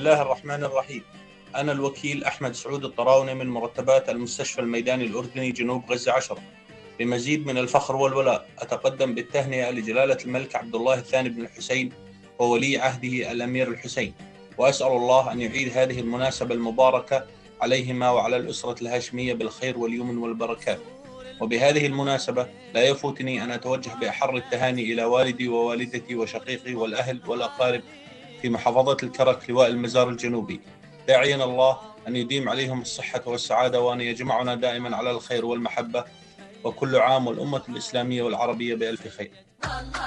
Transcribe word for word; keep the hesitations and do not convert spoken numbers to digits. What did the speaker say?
الله الرحمن الرحيم. أنا الوكيل أحمد سعود الطراوني من مرتبات المستشفى الميداني الأردني جنوب غزة عشرة. بمزيد من الفخر والولاء أتقدم بالتهنئة لجلالة الملك عبد الله الثاني بن الحسين وولي عهده الأمير الحسين، وأسأل الله أن يعيد هذه المناسبة المباركة عليهما وعلى الأسرة الهاشمية بالخير واليمن والبركات. وبهذه المناسبة لا يفوتني أن أتوجه بأحر التهاني إلى والدي ووالدتي وشقيقي والأهل والأقارب في محافظة الكرك لواء المزار الجنوبي، داعيا الله أن يديم عليهم الصحة والسعادة وأن يجمعنا دائما على الخير والمحبة، وكل عام والأمة الإسلامية والعربية بألف خير.